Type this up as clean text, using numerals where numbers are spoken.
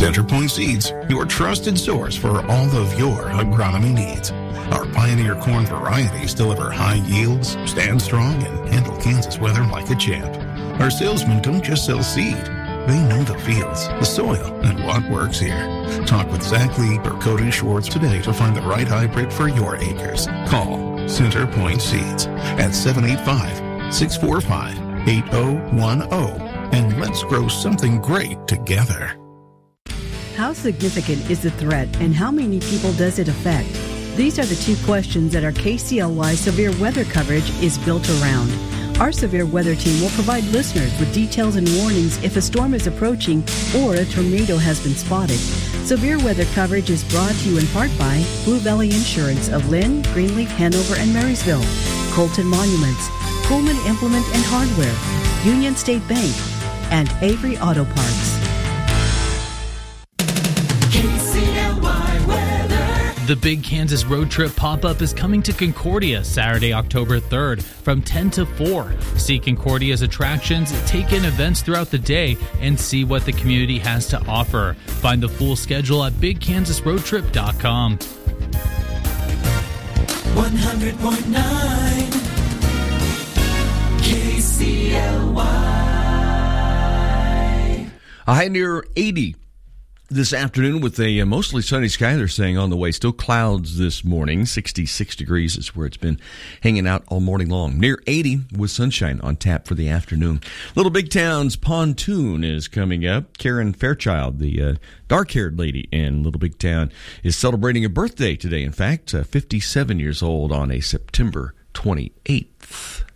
Centerpoint Seeds, your trusted source for all of your agronomy needs. Our Pioneer corn varieties deliver high yields, stand strong, and handle Kansas weather like a champ. Our salesmen don't just sell seed. They know the fields, the soil, and what works here. Talk with Zach Lee or Cody Schwartz today to find the right hybrid for your acres. Call Centerpoint Seeds at 785-645-8010, and let's grow something great together. How significant is the threat, and how many people does it affect? These are the two questions that our KCLY severe weather coverage is built around. Our severe weather team will provide listeners with details and warnings if a storm is approaching or a tornado has been spotted. Severe weather coverage is brought to you in part by Blue Valley Insurance of Lynn, Greenleaf, Hanover, and Marysville, Colton Monuments, Pullman Implement and Hardware, Union State Bank, and Avery Auto Parts. The Big Kansas Road Trip pop-up is coming to Concordia Saturday, October 3rd from 10 to 4. See Concordia's attractions, take in events throughout the day, and see what the community has to offer. Find the full schedule at BigKansasRoadTrip.com. 100.9 KCLY. A high near 80 this afternoon with a mostly sunny sky, they're saying, on the way. Still clouds this morning. 66 degrees is where it's been hanging out all morning long. Near 80 with sunshine on tap for the afternoon. Little Big Town's pontoon is coming up. Karen Fairchild, the dark-haired lady in Little Big Town, is celebrating a birthday today. In fact, 57 years old on a September 28th.